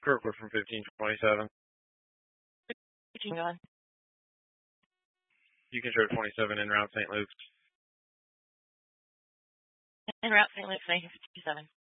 Kirkwood from 1527. John. You can show 27 en route St. Luke's. En route St. Luke's, 1957.